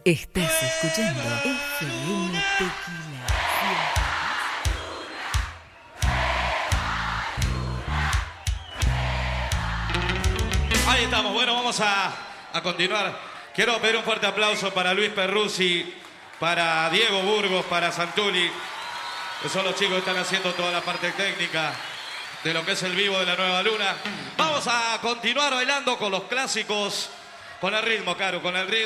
Estás escuchando FM Tequila. Ahí estamos, bueno, vamos a continuar. Quiero pedir un fuerte aplauso para Luis Perruzzi, para Diego Burgos, para Santulli, que son los chicos que están haciendo toda la parte técnica de lo que es el vivo de la Nueva Luna. Vamos a continuar bailando con los clásicos, con el ritmo, Caro, con el ritmo.